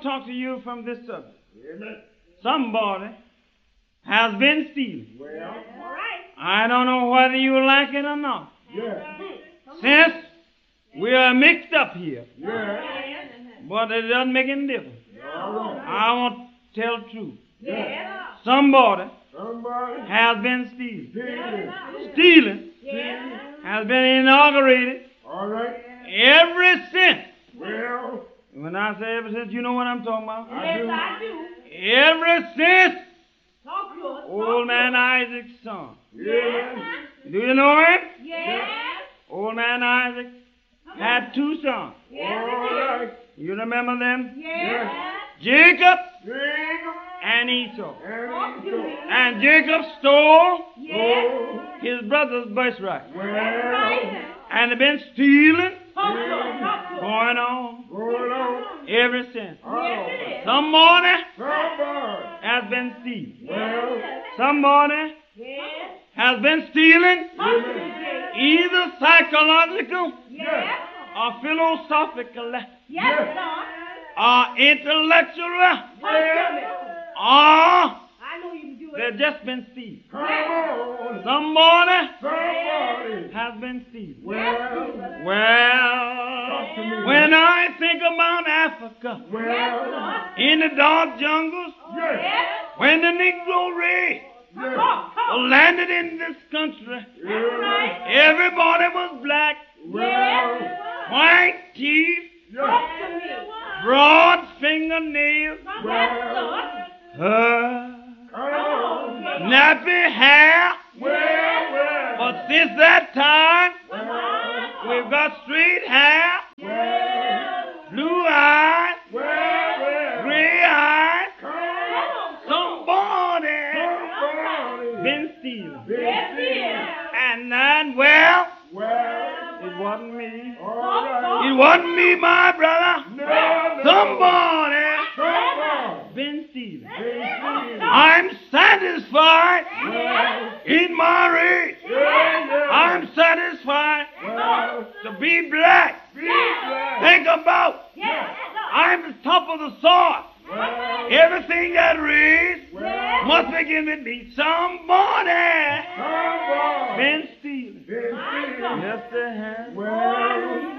talk to you from this subject. Amen. Somebody has been stealing. Well, All right. I don't know whether you like it or not. yeah. Since we are mixed up here, Yeah. but it doesn't make any difference. All right. I want to tell the truth. Yeah. Somebody Somebody has been stealing. stealing. Stealing Yeah. has been inaugurated All right. ever since. Well, When I say ever since, you know what I'm talking about. I do. Yes, I do. Ever since Talk to us. old man Isaac's son. Yeah. Do you know him? Yes. Old man Isaac had two sons. Yes. All right. You remember them? Yes. Jacob Jacob and Esau. Talk to me. And Jacob stole Yes. his brother's birthright. Well, Right. And they've been stealing Talk to us. Talk to us. going on going on. ever since. Yes, it is. Somebody Somebody. has been stealing. Well, Somebody Yes. has been stealing Talk to me, Jay. either psychological Yes. or philosophical Yes, Lord. or intellectual Talk to me. or I know you can do it. they've just been stealing. come on. Somebody Somebody. has been stealing. Well, Well, to me. when I think about Africa, well, in the dark jungles, yes. Yes. when the Negro race Yes. Talk. landed in this country, Yeah. everybody was black, Well, white teeth, yes. Talk to me. broad fingernails, Yes, Lord. Come on. nappy hair. Well, But since that time, well, we've got straight hair, well, blue eyes, well, gray eyes. come on. Somebody Somebody. been stealing. Yes, he is. And then, well, Well, it wasn't me. all right. It wasn't me, my brother. No, Somebody Somebody. been stealing. Been I'm satisfied Well, in my race. yeah. I'm satisfied Well, to be black. be glad. Think about, Yes. I'm the top of the sort. Well, Everything that raised well, must begin with me. Somebody somebody. been stealing. Been stealing. Yes, they have. Well,